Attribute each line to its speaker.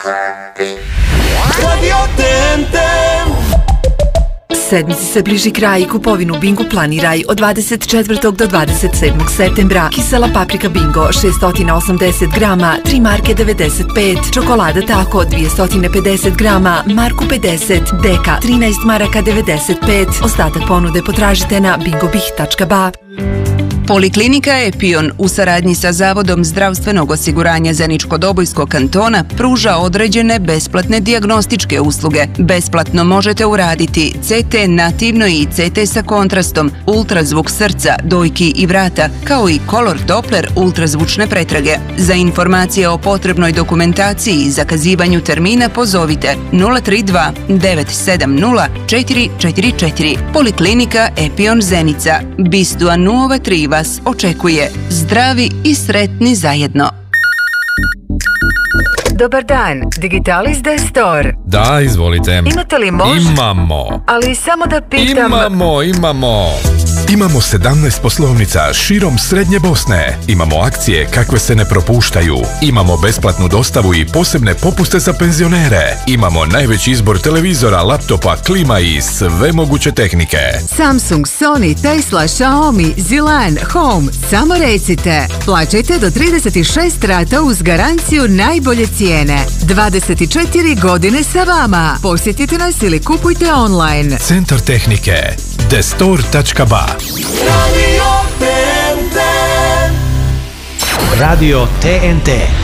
Speaker 1: Radio TNT.
Speaker 2: Sedmici se bliži kraj i kupovinu Bingo planiraj od 24. do 27. septembra. Kisela paprika Bingo 680 grama, 3 marke 95. Čokolada Tako 250 grama, marku 50. Deka 13 maraka 95. Ostatak ponude potražite na bingobih.ba.
Speaker 3: Poliklinika Epion u saradnji sa Zavodom zdravstvenog osiguranja Zeničko-Dobojskog kantona pruža određene besplatne dijagnostičke usluge. Besplatno možete uraditi CT nativno i CT sa kontrastom, ultrazvuk srca, dojki i vrata, kao i kolor Doppler ultrazvučne pretrage. Za informacije o potrebnoj dokumentaciji i zakazivanju termina pozovite 032 970 444. Poliklinika Epion Zenica. Bistua Nuove 3 vas očekuje. Zdravi i sretni zajedno.
Speaker 4: Dobar dan, Digitalis de Store.
Speaker 5: Da, izvolite.
Speaker 4: Imate li mož?
Speaker 5: Imamo.
Speaker 4: Ali samo da pitam...
Speaker 5: Imamo.
Speaker 6: Imamo 17 poslovnica širom Srednje Bosne. Imamo akcije kakve se ne propuštaju. Imamo besplatnu dostavu i posebne popuste za penzionere. Imamo najveći izbor televizora, laptopa, klima i sve moguće tehnike.
Speaker 7: Samsung, Sony, Tesla, Xiaomi, Zilan, Home. Samo recite. Plaćajte do 36 rata uz garanciju najbolje cijene. 24 godine sa vama. Posjetite nas ili kupujte online.
Speaker 6: Centar tehnike thestore.ba.
Speaker 1: Radio TNT.
Speaker 8: Radio TNT.